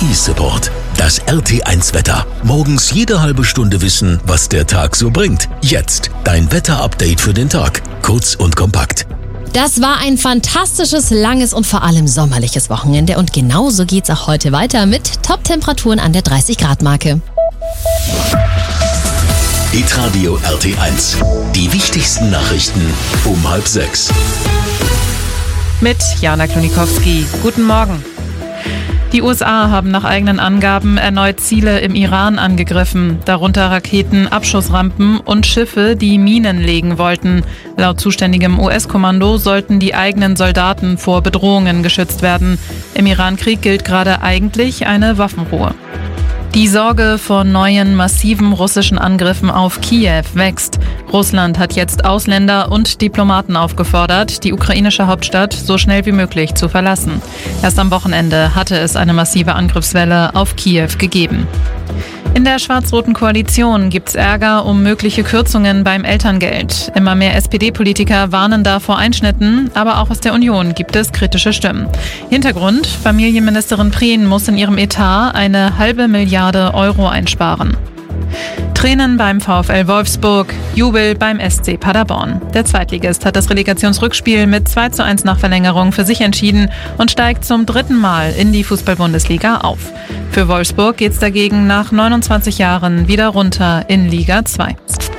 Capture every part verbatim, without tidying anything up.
E-Support. Das R T eins Wetter. Morgens jede halbe Stunde wissen, was der Tag so bringt. Jetzt dein Wetter-Update für den Tag. Kurz und kompakt. Das war ein fantastisches, langes und vor allem sommerliches Wochenende. Und genauso geht's auch heute weiter mit Top-Temperaturen an der dreißig Grad Marke. Hitradio R T eins. Die wichtigsten Nachrichten um halb sechs. Mit Jana Klonikowski. Guten Morgen. Die U S A haben nach eigenen Angaben erneut Ziele im Iran angegriffen, darunter Raketen, Abschussrampen und Schiffe, die Minen legen wollten. Laut zuständigem U S-Kommando sollten die eigenen Soldaten vor Bedrohungen geschützt werden. Im Iran-Krieg gilt gerade eigentlich eine Waffenruhe. Die Sorge vor neuen, massiven russischen Angriffen auf Kiew wächst. Russland hat jetzt Ausländer und Diplomaten aufgefordert, die ukrainische Hauptstadt so schnell wie möglich zu verlassen. Erst am Wochenende hatte es eine massive Angriffswelle auf Kiew gegeben. In der schwarz-roten Koalition gibt's Ärger um mögliche Kürzungen beim Elterngeld. Immer mehr S P D-Politiker warnen da vor Einschnitten, aber auch aus der Union gibt es kritische Stimmen. Hintergrund: Familienministerin Prien muss in ihrem Etat eine halbe Milliarde Euro einsparen. Tränen beim VfL Wolfsburg, Jubel beim S C Paderborn. Der Zweitligist hat das Relegationsrückspiel mit zwei zu eins nach Verlängerung für sich entschieden und steigt zum dritten Mal in die Fußball-Bundesliga auf. Für Wolfsburg geht's dagegen nach neunundzwanzig Jahren wieder runter in Liga zwei.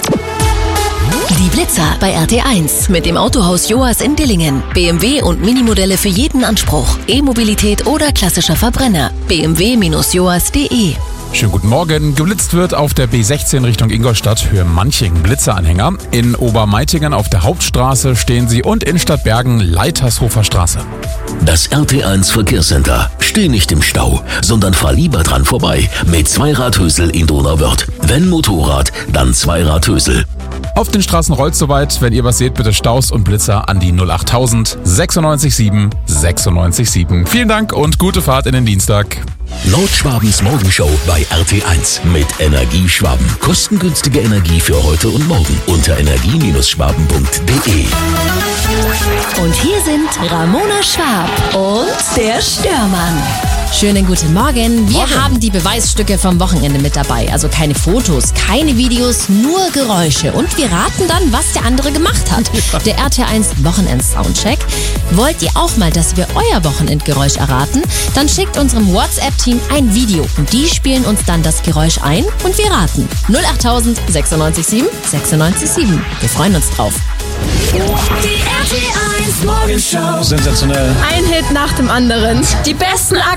Die Blitzer bei R T eins mit dem Autohaus Joas in Dillingen. B M W und Minimodelle für jeden Anspruch. E-Mobilität oder klassischer Verbrenner. b m w Bindestrich joas Punkt d e. Schönen guten Morgen. Geblitzt wird auf der B sechzehn Richtung Ingolstadt für Manching Blitzeranhänger. In Obermeitingen auf der Hauptstraße stehen sie und in Stadtbergen Leitershofer Straße. Das R T eins Verkehrscenter. Steh nicht im Stau, sondern fahr lieber dran vorbei mit Zweiradhösel in Donauwörth. Wenn Motorrad, dann Zweiradhösel. Auf den Straßen rollt soweit. Wenn ihr was seht, bitte Staus und Blitzer an die null acht tausend sechsundneunzig sieben sechsundneunzig sieben. Vielen Dank und gute Fahrt in den Dienstag. Nordschwabens Morgenshow bei R T eins mit Energieschwaben. Kostengünstige Energie für heute und morgen unter energie Bindestrich schwaben Punkt d e. Und hier sind Ramona Schwab und der Störmann. Schönen guten Morgen. Wir Morgen. haben die Beweisstücke vom Wochenende mit dabei. Also keine Fotos, keine Videos, nur Geräusche. Und wir raten dann, was der andere gemacht hat. Der R T eins Wochenend-Soundcheck. Wollt ihr auch mal, dass wir euer Wochenendgeräusch erraten? Dann schickt unserem WhatsApp-Team ein Video. Und die spielen uns dann das Geräusch ein und wir raten. null acht tausend sechsundneunzig sieben sechsundneunzig sieben. Wir freuen uns drauf. Die R T eins Morgenshow. Sensationell. Ein Hit nach dem anderen. Die besten